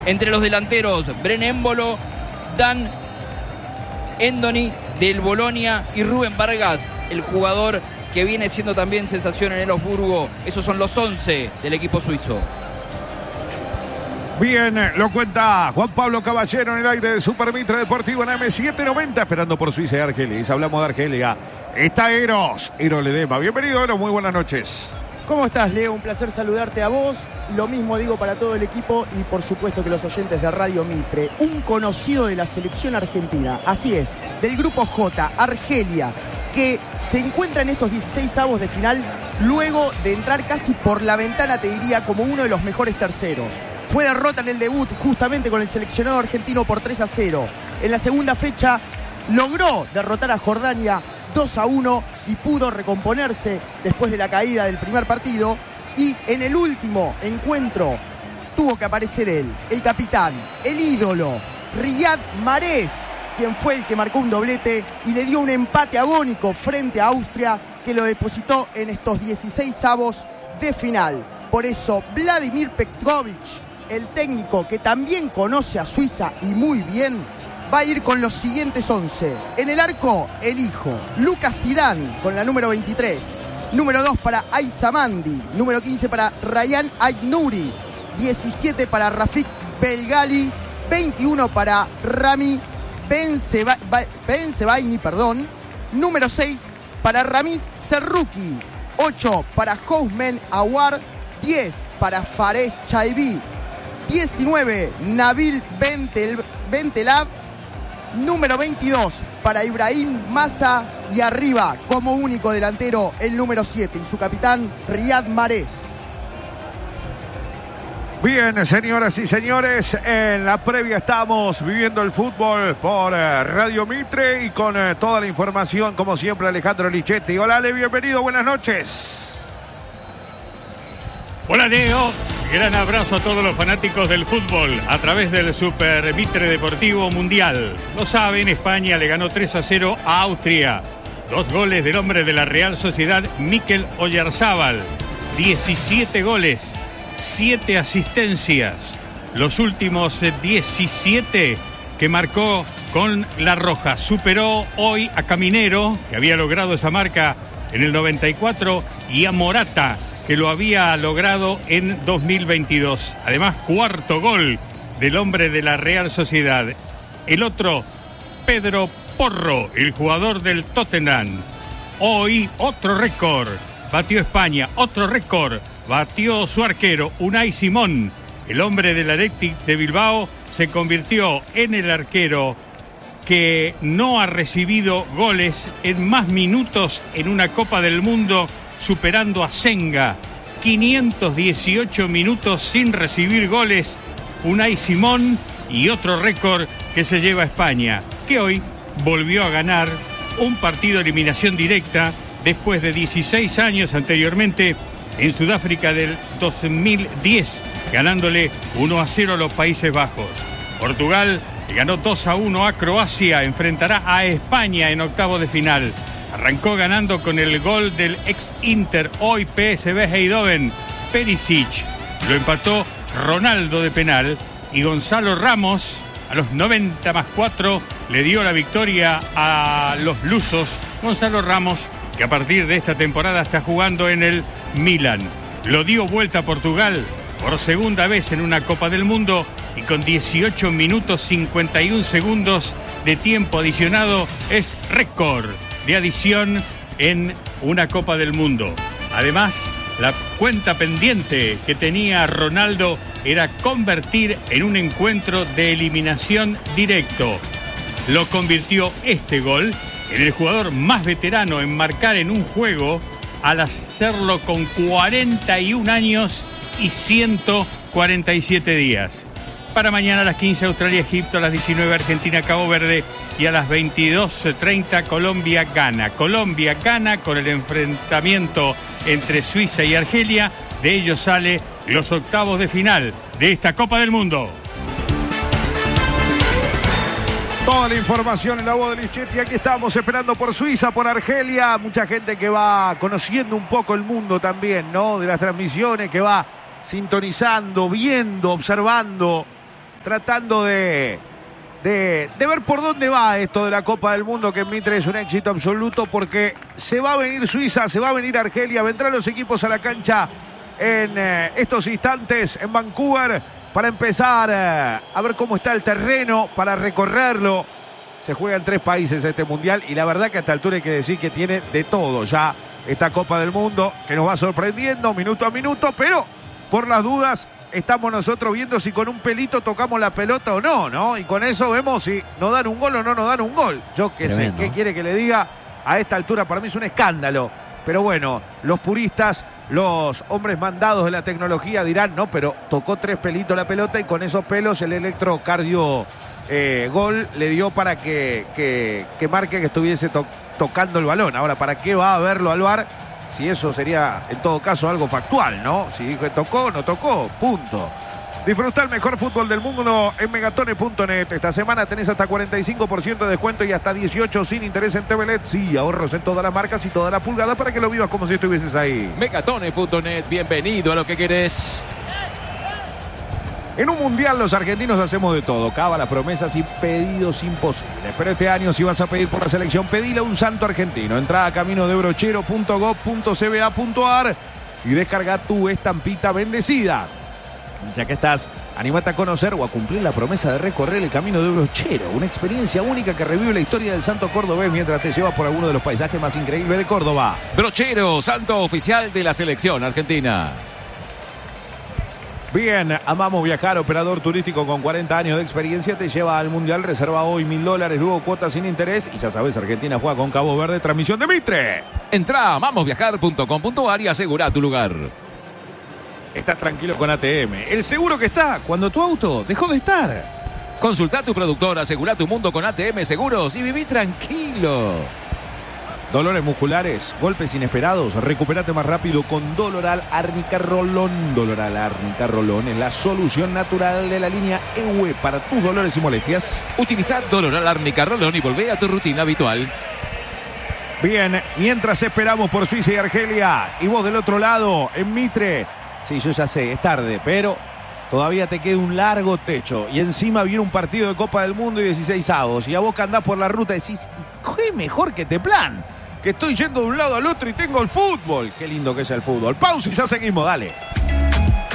Entre los delanteros, Bren Embolo, Dan Endoni del Bolonia y Rubén Vargas, el jugador que viene siendo también sensación en el Augsburgo. Esos son los 11 del equipo suizo. Bien, lo cuenta Juan Pablo Caballero en el aire de Super Mitre Deportivo en AM790, esperando por Suiza y Argelia. Hablamos de Argelia. Está Eros Ledema. Bienvenido, Eros, muy buenas noches. ¿Cómo estás, Leo? Un placer saludarte a vos. Lo mismo digo para todo el equipo y por supuesto que los oyentes de Radio Mitre. Un conocido de la selección argentina, así es, del grupo J, Argelia, que se encuentra en estos 16avos de final luego de entrar casi por la ventana, te diría, como uno de los mejores terceros. Fue derrota en el debut justamente con el seleccionado argentino por 3-0. En la segunda fecha logró derrotar a Jordania 2-1 y pudo recomponerse después de la caída del primer partido. Y en el último encuentro tuvo que aparecer él, el capitán, el ídolo, Riyad Mahrez, quien fue el que marcó un doblete y le dio un empate agónico frente a Austria que lo depositó en estos 16avos de final. Por eso Vladimir Petkovic, el técnico que también conoce a Suiza y muy bien, va a ir con los siguientes 11. En el arco, el hijo, Lucas Zidane, con la número 23. Número 2 para Aissa Mandi. Número 15 para Rayyan Aït-Nouri. 17 para Rafik Belgali. 21 para Rami Bensebaini, Número 6 para Ramiz Serrouki. 8 para Houssem Aouar. 10 para Fares Chaibi. 19 Nabil Bentelab. Número 22 para Ibrahim Massa y arriba como único delantero el número 7 y su capitán Riyad Mahrez. Bien, señoras y señores, en la previa estamos viviendo el fútbol por Radio Mitre y con toda la información, como siempre, Alejandro Lichetti. Hola, Ale, bienvenido, buenas noches. Hola, Leo. Gran abrazo a todos los fanáticos del fútbol a través del Super Mitre Deportivo Mundial. Lo saben, España le ganó 3-0 a Austria. 2 goles del hombre de la Real Sociedad, Mikel Oyarzabal. 17 goles, 7 asistencias. Los últimos 17 que marcó con la Roja. Superó hoy a Caminero, que había logrado esa marca en el 94, y a Morata, que lo había logrado en 2022. Además, 4º gol del hombre de la Real Sociedad. El otro, Pedro Porro, el jugador del Tottenham. Hoy, otro récord. Batió España, otro récord. Batió su arquero, Unai Simón. El hombre del Athletic de Bilbao se convirtió en el arquero que no ha recibido goles en más minutos en una Copa del Mundo, superando a Senga. 518 minutos sin recibir goles, Unai Simón, y otro récord que se lleva a España, que hoy volvió a ganar un partido de eliminación directa después de 16 años anteriormente en Sudáfrica del 2010, ganándole 1-0 a los Países Bajos. Portugal ganó 2-1 a Croacia, enfrentará a España en octavos de final. Arrancó ganando con el gol del ex Inter, hoy PSV Eindhoven, Perisic. Lo empató Ronaldo de penal y Gonzalo Ramos, a los 90+4, le dio la victoria a los lusos. Gonzalo Ramos, que a partir de esta temporada está jugando en el Milan. Lo dio vuelta a Portugal por segunda vez en una Copa del Mundo y con 18 minutos 51 segundos de tiempo adicionado es récord de adición en una Copa del Mundo. Además, la cuenta pendiente que tenía Ronaldo era convertir en un encuentro de eliminación directo. Lo convirtió este gol en el jugador más veterano en marcar en un juego, al hacerlo con 41 años y 147 días. Para mañana a las 15 Australia-Egipto, a las 19 Argentina-Cabo Verde y a las 22:30 Colombia-Ghana. Colombia gana con el enfrentamiento entre Suiza y Argelia. De ellos sale los octavos de final de esta Copa del Mundo. Toda la información en la voz de Lichetti. Aquí estamos esperando por Suiza, por Argelia. Mucha gente que va conociendo un poco el mundo también, ¿no? De las transmisiones, que va sintonizando, viendo, observando tratando de ver por dónde va esto de la Copa del Mundo, que en Mitre es un éxito absoluto, porque se va a venir Suiza, se va a venir Argelia, vendrán los equipos a la cancha en estos instantes en Vancouver para empezar a ver cómo está el terreno, para recorrerlo. Se juega en 3 países este Mundial y la verdad que a esta altura hay que decir que tiene de todo ya esta Copa del Mundo, que nos va sorprendiendo minuto a minuto, pero por las dudas estamos nosotros viendo si con un pelito tocamos la pelota o no, ¿no? Y con eso vemos si nos dan un gol o no nos dan un gol. Yo qué sé, ¿qué quiere que le diga? A esta altura para mí es un escándalo. Pero bueno, los puristas, los hombres mandados de la tecnología dirán, no, pero tocó 3 pelitos la pelota y con esos pelos el electrocardio gol le dio para que marque que estuviese tocando el balón. Ahora, ¿para qué va a verlo al VAR? Si eso sería en todo caso algo factual, ¿no? Si dijo que tocó, no tocó, punto. Disfruta el mejor fútbol del mundo en Megatone.net. Esta semana tenés hasta 45% de descuento y hasta 18 sin interés en TVLED. Sí, ahorros en todas las marcas y todas las pulgadas para que lo vivas como si estuvieses ahí. Megatone.net, bienvenido a lo que querés. En un mundial los argentinos hacemos de todo, cábalas, promesas y pedidos imposibles. Pero este año si vas a pedir por la selección, pedile a un santo argentino. Entrá a caminodebrochero.gov.cba.ar y descarga tu estampita bendecida. Ya que estás, anímate a conocer o a cumplir la promesa de recorrer el Camino de Brochero, una experiencia única que revive la historia del santo cordobés mientras te lleva por alguno de los paisajes más increíbles de Córdoba. Brochero, santo oficial de la selección argentina. Bien, amamos viajar, operador turístico con 40 años de experiencia, te lleva al Mundial, reserva hoy $1.000, luego cuotas sin interés y ya sabes, Argentina juega con Cabo Verde, transmisión de Mitre. Entrá a amamosviajar.com.ar y asegura tu lugar. Estás tranquilo con ATM, el seguro que está cuando tu auto dejó de estar. Consultá a tu productor, asegura tu mundo con ATM Seguros y viví tranquilo. Dolores musculares, golpes inesperados, recupérate más rápido con Doloral Árnica Rolón. Doloral Árnica Rolón es la solución natural de la línea EWE para tus dolores y molestias. Utilizá Doloral Árnica Rolón y volvé a tu rutina habitual. Bien, mientras esperamos por Suiza y Argelia, y vos del otro lado, en Mitre. Sí, yo ya sé, es tarde, pero todavía te queda un largo techo. Y encima viene un partido de Copa del Mundo y 16avos. Y a vos que andás por la ruta decís, ¿qué mejor que este plan? Que estoy yendo de un lado al otro y tengo el fútbol. Qué lindo que es el fútbol. Pausa y ya seguimos, dale.